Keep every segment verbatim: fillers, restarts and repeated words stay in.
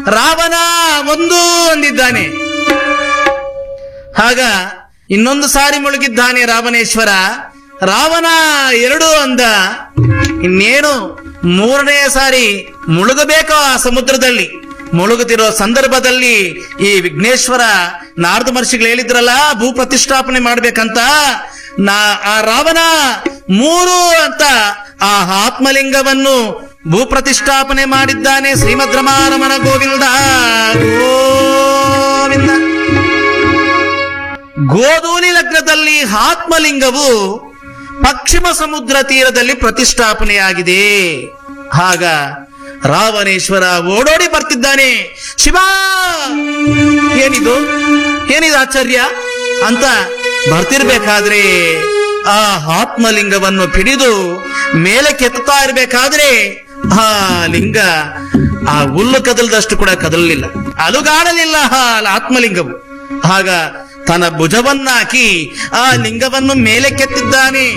ರಾವಣ ಒಂದು ಅಂದಿದ್ದಾನೆ. ಆಗ ಇನ್ನೊಂದು ಸಾರಿ ಮುಳುಗಿದ್ದಾನೆ ರಾವಣೇಶ್ವರ. ರಾವಣ ಎರಡು ಅಂದ. ಇನ್ನೇನು ಮೂರನೆಯ ಸಾರಿ ಮುಳುಗಬೇಕೋ ಆ ಸಮುದ್ರದಲ್ಲಿ. ಮುಳುಗುತ್ತಿರೋ ಸಂದರ್ಭದಲ್ಲಿ ಈ ವಿಘ್ನೇಶ್ವರ ನಾರದ ಮಹರ್ಷಿಗಳು ಹೇಳಿದ್ರಲ್ಲ ಭೂ ಪ್ರತಿಷ್ಠಾಪನೆ ಮಾಡ್ಬೇಕಂತ. ನಾ ಆ ರಾವಣ ಮೂರು ಅಂತ ಆ ಆತ್ಮಲಿಂಗವನ್ನು ಭೂ ಪ್ರತಿಷ್ಠಾಪನೆ ಮಾಡಿದ್ದಾನೆ. ಶ್ರೀಮದ್ ರಮಾರಮಣ ಗೋವಿಂದ ಗೋವಿಂದ. ಗೋಧೂಲಿ ಲಗ್ನದಲ್ಲಿ ಆತ್ಮಲಿಂಗವು ಪಶ್ಚಿಮ ಸಮುದ್ರ ತೀರದಲ್ಲಿ ಪ್ರತಿಷ್ಠಾಪನೆಯಾಗಿದೆ. ಆಗ ರಾವಣೇಶ್ವರ ಓಡೋಡಿ ಬರ್ತಿದ್ದಾನೆ. ಶಿವ, ಏನಿದು ಏನಿದು ಆಶ್ಚರ್ಯ ಅಂತ ಬರ್ತಿರ್ಬೇಕಾದ್ರೆ ಆ ಆತ್ಮಲಿಂಗವನ್ನು ಹಿಡಿದು ಮೇಲೆ ಕೆತ್ತಾ ಇರ್ಬೇಕಾದ್ರೆ ಆ ಲಿಂಗ ಆ ಹುಲ್ಲು ಕದಲದಷ್ಟು ಕೂಡ ಕದಲಲಿಲ್ಲ, ಅಲುಗಾಡಲಿಲ್ಲ ಆ ಆತ್ಮಲಿಂಗವು. ಆಗ ತನ್ನ ಭುಜವನ್ನಾಕಿ ಆ ಲಿಂಗವನ್ನು ಮೇಲೆ ಕೆತ್ತಿದ್ದಾನೆ.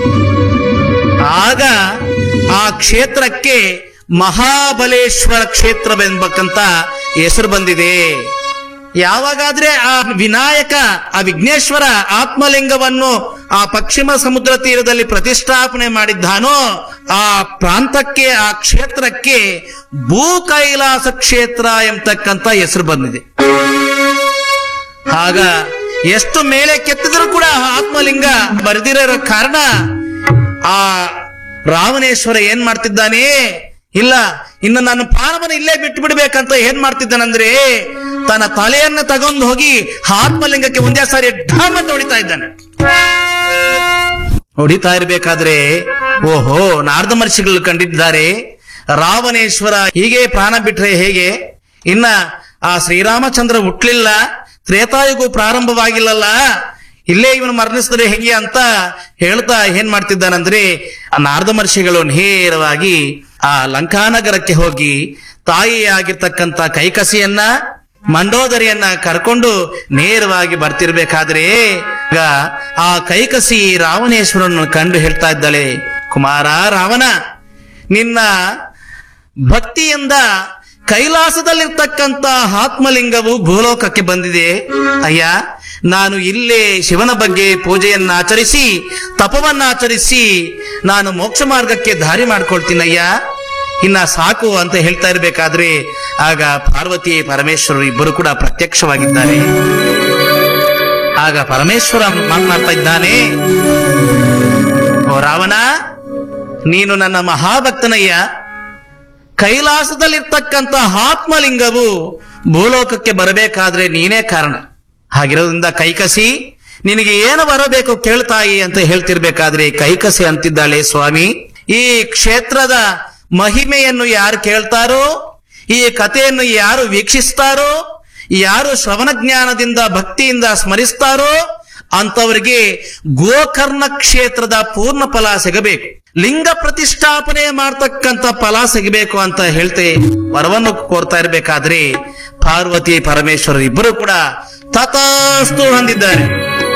ಆಗ ಆ ಕ್ಷೇತ್ರಕ್ಕೆ ಮಹಾಬಲೇಶ್ವರ ಕ್ಷೇತ್ರವೆಂಬಕ್ಕಂತ ಹೆಸರು ಬಂದಿದೆ. ಯಾವಾಗಾದ್ರೆ ಆ ವಿನಾಯಕ ಆ ವಿಘ್ನೇಶ್ವರ ಆತ್ಮಲಿಂಗವನ್ನು ಆ ಪಶ್ಚಿಮ ಸಮುದ್ರ ತೀರದಲ್ಲಿ ಪ್ರತಿಷ್ಠಾಪನೆ ಮಾಡಿದ್ದಾನೋ ಆ ಪ್ರಾಂತಕ್ಕೆ ಆ ಕ್ಷೇತ್ರಕ್ಕೆ ಭೂ ಕೈಲಾಸ ಕ್ಷೇತ್ರ ಎಂಬತಕ್ಕಂತ ಹೆಸರು ಬಂದಿದೆ. ಆಗ ಎಷ್ಟು ಮೇಲೆ ಕೆತ್ತಿದ್ರು ಕೂಡ ಆತ್ಮಲಿಂಗ ಬರೆದಿರೋ ಕಾರಣ ಆ ರಾವಣೇಶ್ವರ ಏನ್ ಮಾಡ್ತಿದ್ದಾನೆ, ಇಲ್ಲ ಇನ್ನು ನಾನು ಪ್ರಾಣವನ್ನು ಇಲ್ಲೇ ಬಿಟ್ಟು ಬಿಡ್ಬೇಕಂತ ಏನ್ ಮಾಡ್ತಿದ್ದಾನಂದ್ರೆ ತನ್ನ ತಲೆಯನ್ನು ತಗೊಂಡು ಹೋಗಿ ಆತ್ಮಲಿಂಗಕ್ಕೆ ಒಂದೇ ಸಾರಿ ಢಮ್ ಅಂತ ಹೊಡಿತಾ ಇದ್ದಾನೆ. ಹೊಡಿತಾ ಇರ್ಬೇಕಾದ್ರೆ ಓಹೋ ನಾರದ ಮಹರ್ಷಿಗಳು ಕಂಡಿದ್ದಾರೆ, ರಾವಣೇಶ್ವರ ಹೀಗೆ ಪ್ರಾಣ ಬಿಟ್ರೆ ಹೇಗೆ, ಇನ್ನ ಆ ಶ್ರೀರಾಮಚಂದ್ರ ಹುಟ್ಲಿಲ್ಲ, ತ್ರೇತಾಯುಗೂ ಪ್ರಾರಂಭವಾಗಿಲ್ಲಲ್ಲ, ಇಲ್ಲೇ ಇವನು ಮರಣಿಸಿದ್ರೆ ಹೆಂಗೆ ಅಂತ ಹೇಳ್ತಾ ಏನ್ ಮಾಡ್ತಿದ್ದಾನಂದ್ರೆ ಆ ನಾರದ ಮಹರ್ಷಿಗಳು ನೇರವಾಗಿ ಆ ಲಂಕಾನಗರಕ್ಕೆ ಹೋಗಿ ತಾಯಿಯಾಗಿರ್ತಕ್ಕಂಥ ಕೈಕಸಿಯನ್ನ ಮಂಡೋದರಿಯನ್ನ ಕರ್ಕೊಂಡು ನೇರವಾಗಿ ಬರ್ತಿರ್ಬೇಕಾದ್ರೆ ಈಗ ಆ ಕೈಕಸಿ ರಾವಣೇಶ್ವರನ್ನು ಕಂಡು ಹೇಳ್ತಾ ಇದ್ದಾಳೆ, ಕುಮಾರ ರಾವಣ, ನಿನ್ನ ಭಕ್ತಿಯಿಂದ ಕೈಲಾಸದಲ್ಲಿರ್ತಕ್ಕಂಥ ಆತ್ಮಲಿಂಗವು ಭೂಲೋಕಕ್ಕೆ ಬಂದಿದೆ. ಅಯ್ಯ, ನಾನು ಇಲ್ಲೇ ಶಿವನ ಬಗ್ಗೆ ಪೂಜೆಯನ್ನ ಆಚರಿಸಿ ತಪವನ್ನ ಆಚರಿಸಿ ನಾನು ಮೋಕ್ಷ ಮಾರ್ಗಕ್ಕೆ ದಾರಿ ಮಾಡ್ಕೊಳ್ತೀನಯ್ಯ, ಇನ್ನ ಸಾಕು ಅಂತ ಹೇಳ್ತಾ ಇರ್ಬೇಕಾದ್ರೆ ಆಗ ಪಾರ್ವತಿ ಪರಮೇಶ್ವರರು ಇಬ್ಬರು ಕೂಡ ಪ್ರತ್ಯಕ್ಷವಾಗಿದ್ದಾರೆ. ಆಗ ಪರಮೇಶ್ವರ ಮಾತನಾಡ್ತಾ ಇದ್ದಾನೆ, ಓ ರಾವಣ, ನೀನು ನನ್ನ ಮಹಾಭಕ್ತನಯ್ಯ, ಕೈಲಾಸದಲ್ಲಿರ್ತಕ್ಕಂಥ ಆತ್ಮಲಿಂಗವು ಭೂಲೋಕಕ್ಕೆ ಬರಬೇಕಾದ್ರೆ ನೀನೇ ಕಾರಣ. ಹಾಗಿರೋದ್ರಿಂದ ಕೈಕಸಿ ನಿನಗೆ ಏನು ಬರಬೇಕು ಕೇಳ್ತಾಯಿ ಅಂತ ಹೇಳ್ತಿರ್ಬೇಕಾದ್ರೆ ಕೈಕಸಿ ಅಂತಿದ್ದಾಳೆ, ಸ್ವಾಮಿ, ಈ ಕ್ಷೇತ್ರದ ಮಹಿಮೆಯನ್ನು ಯಾರು ಕೇಳ್ತಾರೋ, ಈ ಕಥೆಯನ್ನು ಯಾರು ವೀಕ್ಷಿಸ್ತಾರೋ, ಯಾರು ಶ್ರವಣ ಜ್ಞಾನದಿಂದ ಭಕ್ತಿಯಿಂದ ಸ್ಮರಿಸ್ತಾರೋ ಅಂತವರಿಗೆ ಗೋಕರ್ಣ ಕ್ಷೇತ್ರದ ಪೂರ್ಣ ಫಲ ಸಿಗಬೇಕು, ಲಿಂಗ ಪ್ರತಿಷ್ಠಾಪನೆ ಮಾಡ್ತಕ್ಕಂಥ ಫಲ ಸಿಗಬೇಕು ಅಂತ ಹೇಳ್ತೆ ವರವನ್ನು ಕೋರ್ತಾ ಇರ್ಬೇಕಾದ್ರೆ ಪಾರ್ವತಿ ಪರಮೇಶ್ವರ ಇಬ್ಬರು ಕೂಡ ತಥಾಸ್ತು ಹೊಂದಿದ್ದಾರೆ.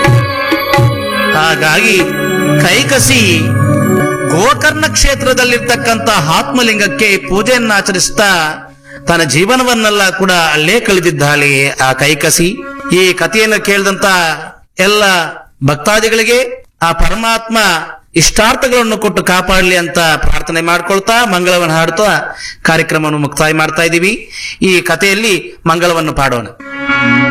ಹಾಗಾಗಿ ಕೈಕಸಿ ಗೋಕರ್ಣ ಕ್ಷೇತ್ರದಲ್ಲಿರ್ತಕ್ಕಂಥ ಆತ್ಮಲಿಂಗಕ್ಕೆ ಪೂಜೆಯನ್ನ ಆಚರಿಸ್ತಾ ತನ್ನ ಜೀವನವನ್ನೆಲ್ಲ ಕೂಡ ಅಲ್ಲೇ ಕಳೆದಿದ್ದಾಳೆ ಆ ಕೈಕಸಿ. ಈ ಕಥೆಯನ್ನು ಕೇಳಿದಂತ ಎಲ್ಲ ಭಕ್ತಾದಿಗಳಿಗೆ ಆ ಪರಮಾತ್ಮ ಇಷ್ಟಾರ್ಥಗಳನ್ನು ಕೊಟ್ಟು ಕಾಪಾಡಲಿ ಅಂತ ಪ್ರಾರ್ಥನೆ ಮಾಡ್ಕೊಳ್ತಾ ಮಂಗಳವನ್ನು ಹಾಡ್ತಾ ಕಾರ್ಯಕ್ರಮವನ್ನು ಮುಕ್ತಾಯ ಮಾಡ್ತಾ ಇದ್ದೀವಿ. ಈ ಕಥೆಯಲ್ಲಿ ಮಂಗಳವನ್ನು ಪಾಡೋಣ.